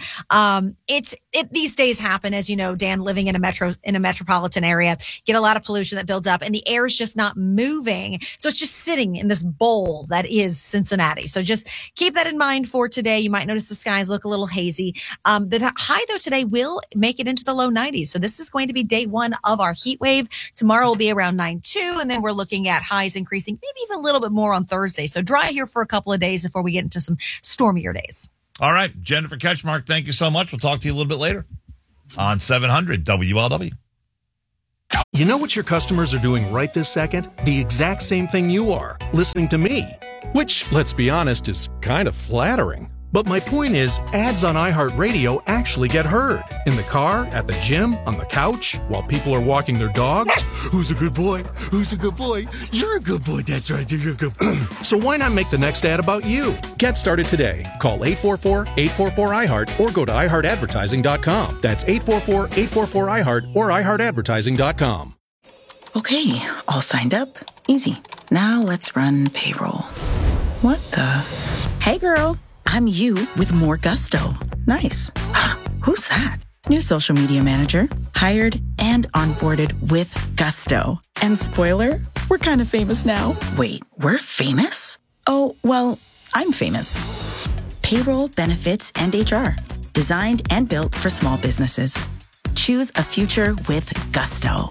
These days happen, as you know, Dan, living in a metropolitan area, get a lot of pollution that builds up, and the air is just not moving, so it's just sitting in this bowl that is Cincinnati. So just keep that in mind for today. You might notice the skies look a little hazy. The high though today will make it into the low 90s. So this is going to be day 1 of our heat wave. Tomorrow will be around 92, and then we're looking at highs increasing. Maybe even a little bit more on Thursday. So dry here for a couple of days before we get into some stormier days. All right. Jennifer Ketchmark, thank you so much. We'll talk to you a little bit later on 700 WLW. You know what your customers are doing right this second? The exact same thing you are, listening to me. Which, let's be honest, is kind of flattering. But my point is, ads on iHeartRadio actually get heard. In the car, at the gym, on the couch, while people are walking their dogs. Who's a good boy? Who's a good boy? You're a good boy. That's right. You're a good boy. So why not make the next ad about you? Get started today. Call 844-844-iHeart or go to iHeartAdvertising.com. That's 844-844-iHeart or iHeartAdvertising.com. Okay, all signed up. Easy. Now let's run payroll. What the? Hey, girl. I'm you with more gusto. Nice. Who's that? New social media manager. Hired and onboarded with gusto. And spoiler, we're kind of famous now. Wait, we're famous? Oh, well, I'm famous. Payroll, benefits, and HR. Designed and built for small businesses. Choose a future with gusto.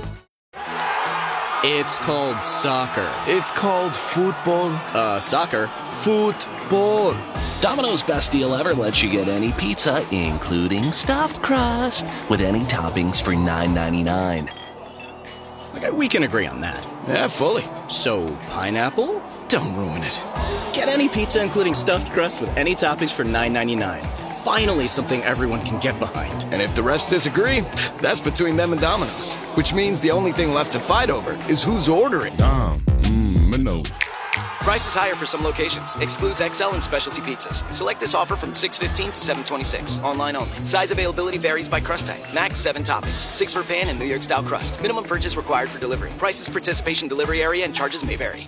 It's called soccer. It's called football. Soccer. Football. Domino's best deal ever lets you get any pizza, including stuffed crust, with any toppings for $9.99. Okay, we can agree on that. Yeah, fully. So, pineapple? Don't ruin it. Get any pizza, including stuffed crust, with any toppings for $9.99. Finally, something everyone can get behind. And if the rest disagree, that's between them and Domino's. Which means the only thing left to fight over is who's ordering. Domino's. Price is higher for some locations. Excludes XL and specialty pizzas. Select this offer from 6/15 to 7/26. Online only. Size availability varies by crust type. Max 7 toppings. 6 for pan and New York style crust. Minimum purchase required for delivery. Prices, participation, delivery area, and charges may vary.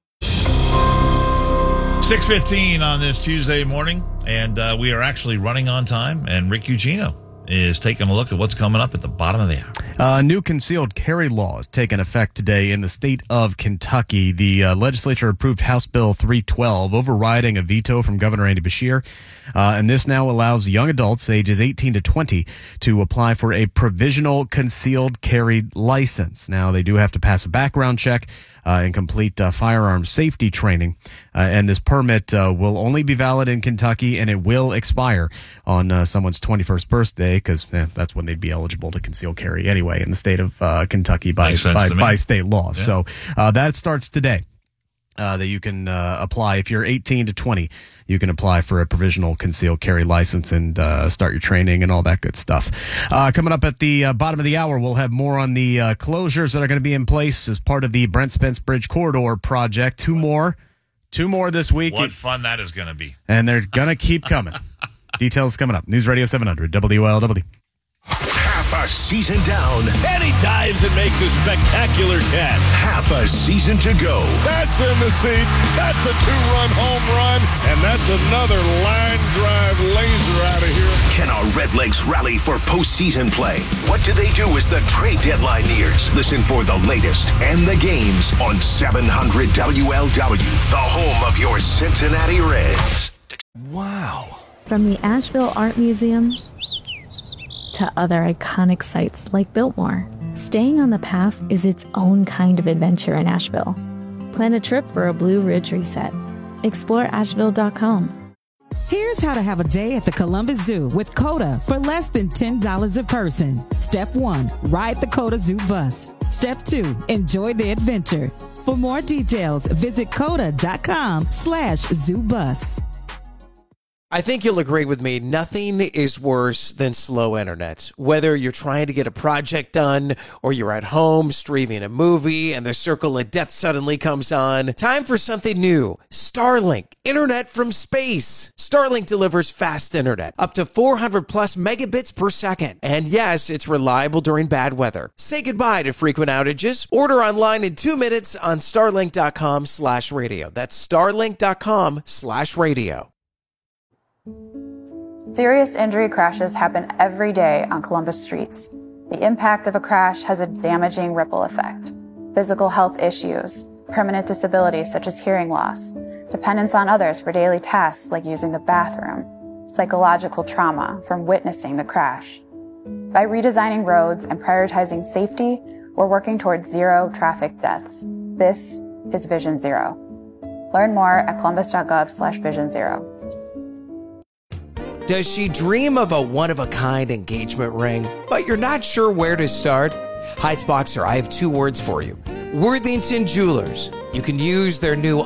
6:15 on this Tuesday morning, and we are actually running on time, and Rick Eugenio is taking a look at what's coming up at the bottom of the hour. New concealed carry law is taking effect today in the state of Kentucky. The legislature approved House Bill 312, overriding a veto from Governor Andy Beshear. And this now allows young adults ages 18 to 20 to apply for a provisional concealed carry license. Now, they do have to pass a background check and complete firearm safety training. And this permit will only be valid in Kentucky, and it will expire on someone's 21st birthday, because that's when they'd be eligible to conceal carry anyway in the state of Kentucky by state law. Yeah. So that starts today. That you can apply if you're 18 to 20. You can apply for a provisional concealed carry license and start your training and all that good stuff. Coming up at the bottom of the hour, we'll have more on the closures that are going to be in place as part of the Brent Spence Bridge Corridor project. Two more this week. What fun that is going to be. And they're going to keep coming. Details coming up. News Radio 700 WLW. Half a season down. And he dives and makes a spectacular catch. Half a season to go. That's in the seats. That's a 2-run home run. And that's another line drive laser out of here. Can our Redlegs rally for postseason play? What do they do as the trade deadline nears? Listen for the latest and the games on 700 WLW, the home of your Cincinnati Reds. Wow. From the Asheville Art Museum to other iconic sites like Biltmore, staying on the path is its own kind of adventure in Asheville. Plan a trip for a Blue Ridge reset. Explore Asheville.com. Here's how to have a day at the Columbus Zoo with CODA for less than $10 a person. Step 1, ride the CODA Zoo bus. Step 2, enjoy the adventure. For more details, visit coda.com/zoobus. I think you'll agree with me. Nothing is worse than slow internet. Whether you're trying to get a project done or you're at home streaming a movie and the circle of death suddenly comes on. Time for something new. Starlink. Internet from space. Starlink delivers fast internet, up to 400 plus megabits per second. And yes, it's reliable during bad weather. Say goodbye to frequent outages. Order online in 2 minutes on starlink.com/radio. That's starlink.com/radio. Serious injury crashes happen every day on Columbus streets. The impact of a crash has a damaging ripple effect. Physical health issues, permanent disabilities such as hearing loss, dependence on others for daily tasks like using the bathroom, psychological trauma from witnessing the crash. By redesigning roads and prioritizing safety, we're working towards zero traffic deaths. This is Vision Zero. Learn more at columbus.gov/Vision Zero. Does she dream of a one-of-a-kind engagement ring, but you're not sure where to start? Heights Boxer, I have 2 words for you. Worthington Jewelers. You can use their new